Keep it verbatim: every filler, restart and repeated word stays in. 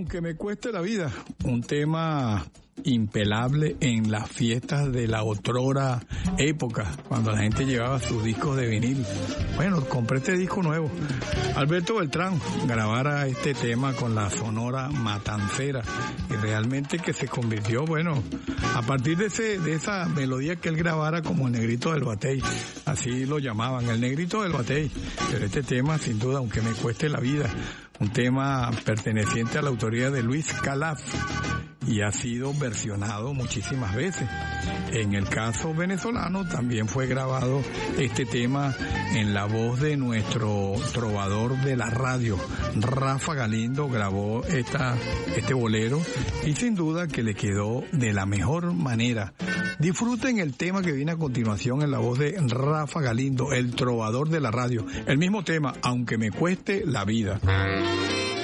Aunque me cueste la vida, un tema impelable en las fiestas de la otrora época, cuando la gente llevaba sus discos de vinil. Bueno, compré este disco nuevo. Alberto Beltrán grabara este tema con la Sonora Matancera y realmente que se convirtió, bueno, a partir de ese de esa melodía que él grabara como el Negrito del Batey, así lo llamaban, el Negrito del Batey. Pero este tema, sin duda, aunque me cueste la vida, un tema perteneciente a la autoría de Luis Calaf y ha sido versionado muchísimas veces. En el caso venezolano también fue grabado este tema en la voz de nuestro trovador de la radio, Rafa Galindo, grabó esta, este bolero y sin duda que le quedó de la mejor manera. Disfruten el tema que viene a continuación en la voz de Rafa Galindo, el trovador de la radio. El mismo tema, aunque me cueste la vida.